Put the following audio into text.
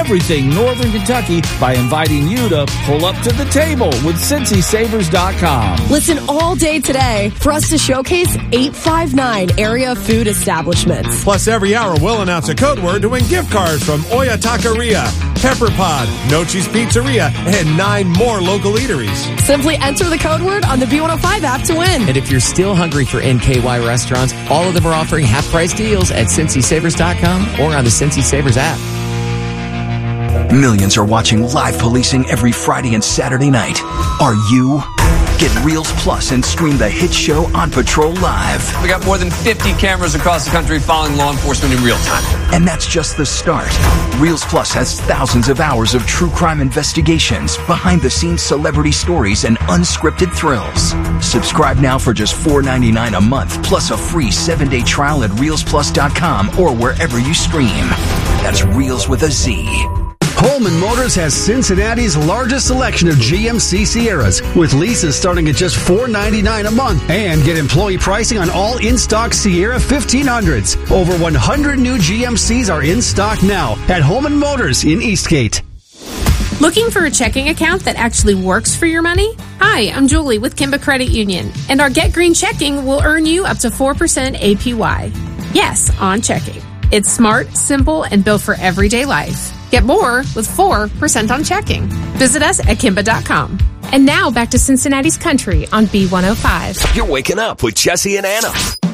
everything Northern Kentucky by inviting you to pull up to the table with CincySavers.com. Listen all day today for us to showcase 859 area food establishments. Plus, every hour we'll announce a code word to win gift cards from Oya Taqueria, Pepper Pod, Nochi's Pizzeria, and 9 more local eateries. Simply enter the code word on the B105 app to win. And if you're still hungry for NKY restaurants, all of them are offering half-price deals at CincySavers.com or on the Cincy Savers app. Millions are watching live policing every Friday and Saturday night. Are you? Get Reels Plus and stream the hit show On Patrol live. We got more than 50 cameras across the country following law enforcement in real time. And that's just the start. Reels Plus has thousands of hours of true crime investigations, behind-the-scenes celebrity stories, and unscripted thrills. Subscribe now for just $4.99 a month, plus a free 7-day trial at ReelsPlus.com or wherever you stream. That's Reels with a Z. Holman Motors has Cincinnati's largest selection of GMC Sierras, with leases starting at just $4.99 a month, and get employee pricing on all in-stock Sierra 1500s. Over 100 new GMCs are in stock now at Holman Motors in Eastgate. Looking for a checking account that actually works for your money? Hi, I'm Julie with Kimba Credit Union, and our Get Green checking will earn you up to 4% APY. Yes, on checking. It's smart, simple, and built for everyday life. Get more with 4% on checking. Visit us at Kimba.com. And now back to Cincinnati's Country on B105. You're waking up with Jesse and Anna.